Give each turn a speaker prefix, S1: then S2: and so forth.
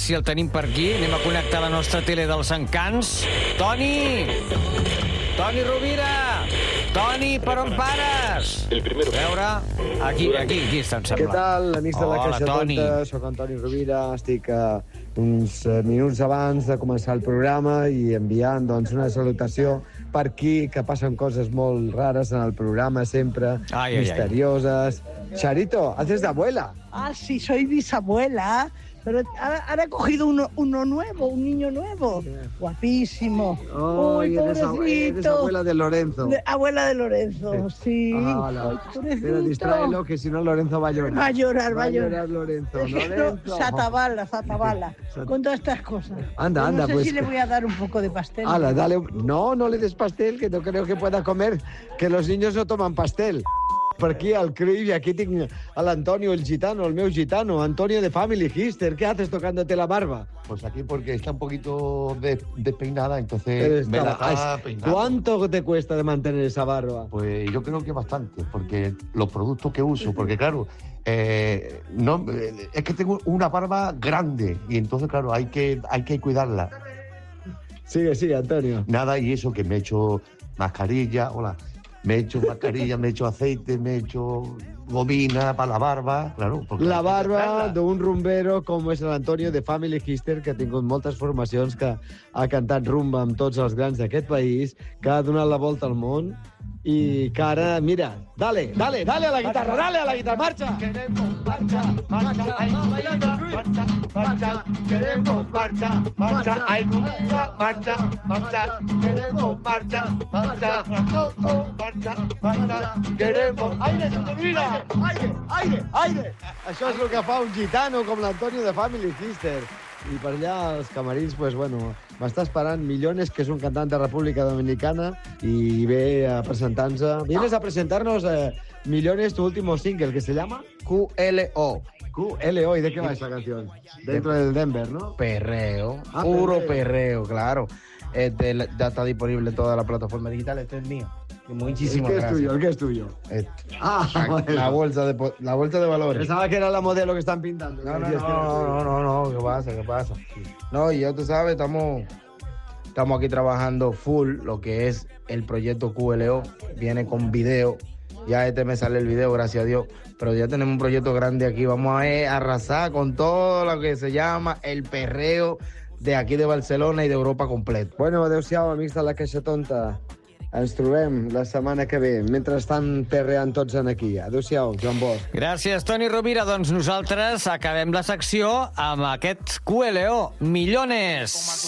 S1: si el tenim per aquí. Anem a connectar la nostra tele dels encants. Toni! Toni Rovira! Toni, per on pares? A veure... Aquí està, em sembla.
S2: Què tal, amics de la Caixa Tonta? Soc Antoni Rovira, estic uns minuts abans de començar el programa i enviant una salutació per aquí, que passen coses molt rares en el programa, sempre misterioses. Charito, haces de abuela.
S3: Ah, sí, soy bisabuela. Pero ahora he cogido uno nuevo, un niño nuevo. Guapísimo.
S2: Uy, eres abuela de Lorenzo.
S3: Abuela de Lorenzo, sí.
S2: Pero distráelo, que si no Lorenzo va a llorar.
S3: Va a llorar.
S2: Va a llorar Lorenzo.
S3: Se atabala. Con todas estas cosas.
S2: Anda,
S3: no sé
S2: pues.
S3: Si le voy a dar un poco de pastel.
S2: Hala, dale. No le des pastel, que no creo que pueda comer, que los niños no toman pastel. Per aquí al Cruyff, y aquí tengo al Antonio, el gitano, el meu gitano, Antonio de Family Hister. ¿Qué haces tocándote la barba?
S4: Pues aquí porque está un poquito despeinada, entonces me la está peinando.
S2: ¿Cuánto te cuesta de mantener esa barba?
S4: Pues yo creo que bastante, porque los productos que uso, porque claro, no, es que tengo una barba grande y entonces claro, hay que cuidarla.
S2: Sigue, Antonio.
S4: Nada, y eso que me he hecho mascarilla, me he hecho mascarilla, me he hecho aceite, me he hecho gomina para la barba, claro.
S2: La barba d'un rumbero com és l'Antonio de Family Hister, que ha tingut moltes formacions, que ha cantat rumba amb tots els grans d'aquest país, que ha donat la volta al món i que ara, mira, dale a la guitarra, marxa!
S5: Queremos marcha, queremos marcha, ay, marcha, queremos marcha, queremos aire.
S2: Això és el que fa un gitano com l'Antonio de Family Hister. I per allà, els camarins, pues bueno, m'està esperant Millones, que és un cantant de República Dominicana, i ve a presentar-nos... Vienes a presentarnos Millones, tu último single, que se llama
S6: QLO.
S2: QLO, ¿y de qué va esa canción? Dentro del Denver, ¿no?
S6: Perreo, puro perreo, claro. Ya está disponible en todas las plataformas digitales, este es mío. Muchísimas gracias.
S2: ¿El qué es tuyo?
S6: La bolsa de valores.
S2: Pensaba que era la modelo que están pintando.
S6: No, ¿qué pasa? No, y ya tú sabes, estamos aquí trabajando full lo que es el proyecto QLO. Viene con video. Ya me sale el video, gracias a Dios. Pero ya tenemos un proyecto grande aquí. Vamos a arrasar con todo lo que se llama el perreo de aquí de Barcelona y de Europa completo.
S2: Bueno, adeu-siau, amics de la Caixa Tonta. Ens trobem la setmana que ve. Mentrestant, perreant tots en aquí. Adéu-siau, Joan Bosch.
S1: Gràcies, Toni Rovira. Doncs nosaltres acabem la secció amb aquest QLO. Millones.